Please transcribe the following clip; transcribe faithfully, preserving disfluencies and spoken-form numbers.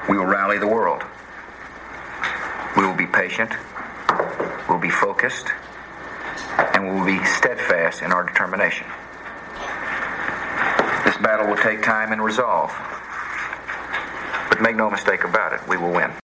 We will rally the world. We will be patient. We'll be focused. And we will be steadfast in our determination. This battle will take time and resolve. But make no mistake about it, we will win.